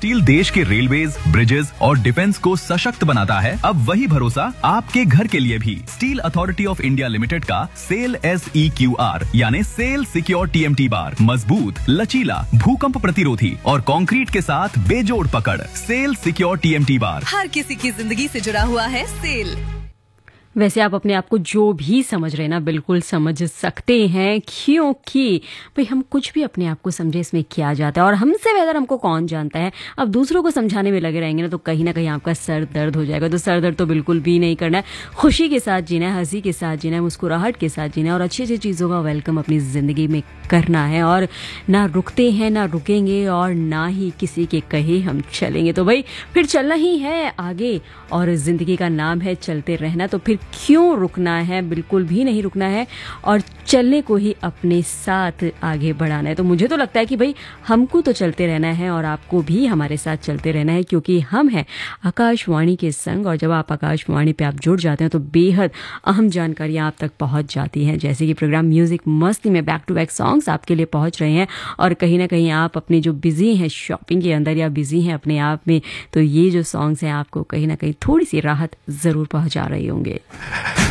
Steel देश के railways, bridges और डिफेंस को सशक्त बनाता है, अब वही भरोसा आपके घर के लिए भी। Steel authority of India limited का सेल SEQR यानी सेल सिक्योर TMT बार मजबूत, लचीला, भूकंप प्रतिरोधी और कंक्रीट के साथ बेजोड़ पकड़। सेल सिक्योर TMT बार हर किसी की जिंदगी से जुड़ा हुआ है सेल। वैसे आप अपने आप को जो भी समझ रहे हैं ना, बिल्कुल समझ सकते हैं, क्योंकि भाई हम कुछ भी अपने आप को समझे इसमें क्या जाता है और हमसे बेहतर हमको कौन जानता है। अब दूसरों को समझाने में लगे रहेंगे ना तो कहीं आपका सर दर्द हो जाएगा। तो सर दर्द तो बिल्कुल भी नहीं करना है, खुशी के साथ जीना है, हंसी के साथ जीना है, मुस्कुराहट के साथ जीना है और अच्छी अच्छी चीज़ों का वेलकम अपनी ज़िंदगी में करना है। और ना रुकते हैं, ना रुकेंगे और ना ही किसी के कहे हम चलेंगे। तो भाई फिर चलना ही है आगे और ज़िंदगी का नाम है चलते रहना। तो फिर क्यों रुकना है, बिल्कुल भी नहीं रुकना है और चलने को ही अपने साथ आगे बढ़ाना है। तो मुझे तो लगता है कि भाई हमको तो चलते रहना है और आपको भी हमारे साथ चलते रहना है, क्योंकि हम हैं आकाशवाणी के संग। और जब आप आकाशवाणी पे आप जुड़ जाते हैं तो बेहद अहम जानकारियाँ आप तक पहुँच जाती हैं, जैसे कि प्रोग्राम म्यूजिक मस्ती में बैक टू बैक सॉन्ग्स आपके लिए पहुँच रहे हैं। और कहीं ना कहीं आप अपने जो बिजी हैं शॉपिंग के अंदर या बिजी हैं अपने आप में, तो ये जो सॉन्ग्स हैं आपको कहीं ना कहीं थोड़ी सी राहत ज़रूर पहुँचा रहे होंगे।